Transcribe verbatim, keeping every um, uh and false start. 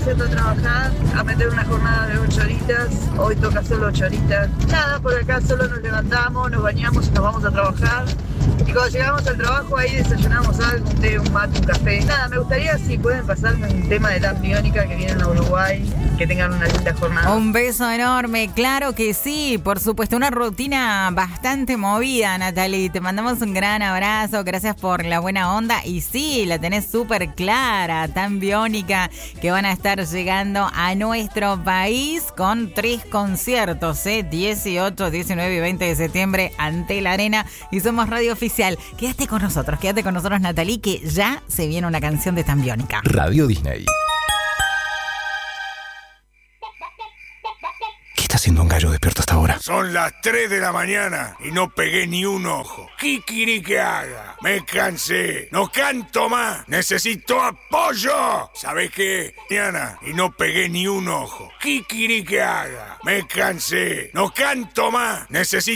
yendo a trabajar, a meter una jornada de ocho horitas. Hoy toca solo ocho horitas. Nada, por acá solo nos levantamos, nos bañamos y nos vamos a trabajar. Y cuando llegamos al trabajo ahí desayunamos algo, un té, un mate, un café. Nada, me gustaría si pueden pasarme un tema de Tan Biónica que vienen a Uruguay, que tengan una linda jornada. Un beso enorme, claro que sí, por supuesto, una rutina bastante movida, Natalie. Te mandamos un gran abrazo, gracias por la buena onda. Y sí, la tenés súper clara, Tan Biónica, que van a estar llegando a nuestro país con tres conciertos, ¿eh? dieciocho, diecinueve y veinte de septiembre ante la Arena. Y somos Radio Oficial. Quédate con nosotros, quédate con nosotros, Natalie, que ya se viene una canción de Tan Biónica. Radio Disney. ¿Qué está haciendo un gallo despierto hasta ahora? Son las tres de la mañana y no pegué ni un ojo. ¿Qué quiere que haga? Me cansé. No canto más. Necesito apoyo. ¿Sabés qué? Mañana y no pegué ni un ojo. ¿Qué quiere que haga? Me cansé. No canto más. Necesito